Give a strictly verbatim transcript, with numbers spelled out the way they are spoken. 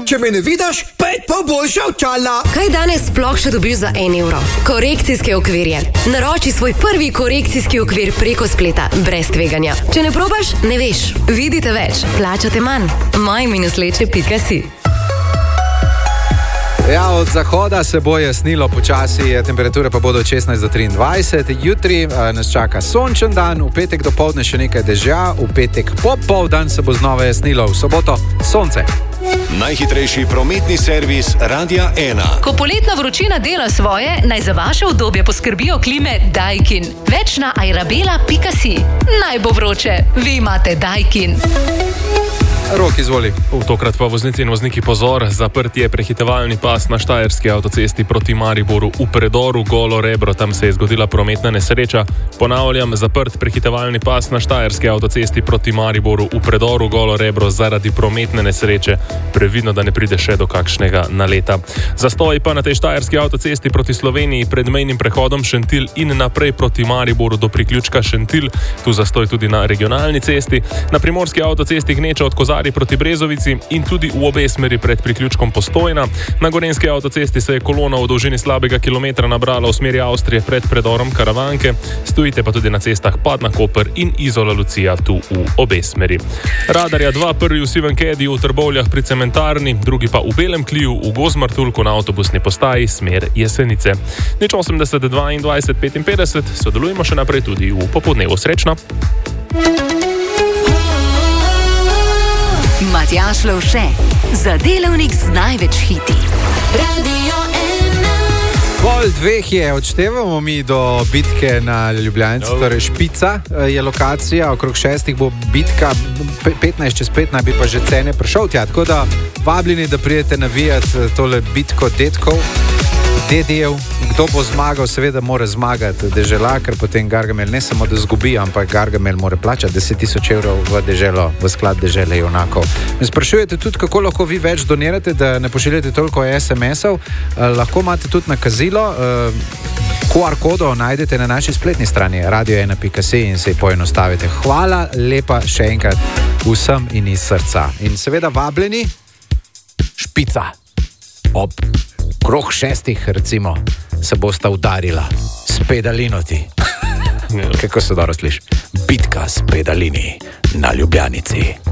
Če me ne vidiš, pet pa boljša očala. Kaj danes sploh še dobiš za en evro? Korekcijske okvirje. Naroči svoj prvi korekcijski okvir preko spleta, brez tveganja. Če ne probaš, ne veš. Vidite več, plačate manj. moj minus leče pika si. Ja, od zahoda se bo jasnilo počasi, temperature pa bodo od šestnajst do triindvajset. Jutri nas čaka sončen dan, v petek dopoldne še nekaj dežja, v petek popoldan se bo znova jasnilo, v soboto sonce. Najhitrejši prometni servis Radia ena. Ko poletna vročina dela svoje, naj za vaše udobje poskrbijo klime Daikin. Več na airabela pika si. Naj bo vroče, vi imate Daikin. Rok, izvoli. V tokrat pa voznici in vozniki pozor, zaprt je prehitevalni pas na štajerski avtocesti proti Mariboru v predoru Golo Rebro, tam se je zgodila prometna nesreča. Ponavljam, zaprt prehitevalni pas na štajerski avtocesti proti Mariboru v predoru Golo Rebro zaradi prometne nesreče. Previdno, da ne pride še do kakšnega naleta. Zastoj pa na tej štajerski avtocesti proti Sloveniji pred mejnim prehodom Šentilj in naprej proti Mariboru do priključka Šentilj. Tu zastoj tudi na regionalni cesti. Na primorski avtocesti gneča od Kozarja proti Brezovici in tudi v obe smeri pred priključkom Postojna. Na gorenjski avtocesti se je kolona v dolžini slabega kilometra nabrala v smeri Avstrije pred predorom Karavanke. Stojite pa tudi na cestah Padna Koper in Izola Lucija tu v obe smeri. Radarja dva, prvi v sivem kediju v Trbovljah pri cementarni, drugi pa v belem kliju v Gozmartulku na avtobusni postaji smer Jesenice. Nič osemdeset dvaindvajset petinpetdeset, sodelujemo še naprej tudi v popoldnevu. Srečno! Matjaž Lovše, za delavnik z največ hiti. Radio ena. Pol dveh je, odštevamo mi do bitke na Ljubljanici, no. Torej Špica je lokacija, okrog šestih bo bitka, petnajst čez pet naj bi pa že cene prišel tja, tako da vabljeni, da prijete navijati tole bitko detkov, dedijev. Kdo bo zmagal, seveda mora zmagati Dežela, ker potem Gargamel ne samo da zgubi, ampak Gargamel mora plačati deset tisoč evrov v deželo, v sklad dežele junakov. Me sprašujete tudi, kako lahko vi več donirate, da ne pošiljate toliko es em esov. Eh, lahko imate tudi nakazilo, eh, ku ar kodo najdete na naši spletni strani radio ena pika si in se poenostavite. Hvala lepa še enkrat vsem in iz srca. In seveda vabljeni Špica. Ob krog šestih, recimo, se bosta udarila s pedalinoti. Kako se dobro sliši? Bitka s pedalini na Ljubljanici.